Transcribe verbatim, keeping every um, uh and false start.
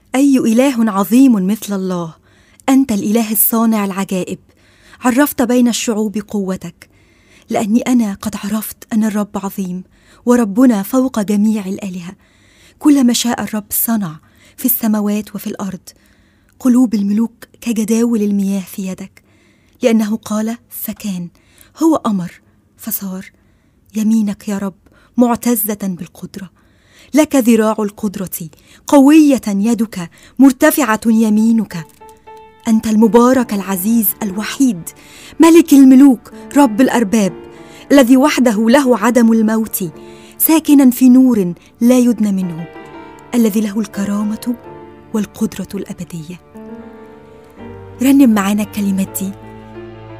أي إله عظيم مثل الله، أنت الإله الصانع العجائب. عرفت بين الشعوب قوتك، لأني أنا قد عرفت أن الرب عظيم وربنا فوق جميع الآلهة. كل ما شاء الرب صنع في السماوات وفي الأرض. قلوب الملوك كجداول المياه في يدك، لأنه قال فكان، هو أمر فصار. يمينك يا رب معتزة بالقدرة، لك ذراع القدرة، قوية يدك، مرتفعة يمينك. أنت المبارك العزيز الوحيد، ملك الملوك، رب الأرباب، الذي وحده له عدم الموت، ساكنا في نور لا يدنى منه، الذي له الكرامة والقدرة الأبدية. رنم معانا الكلمات دي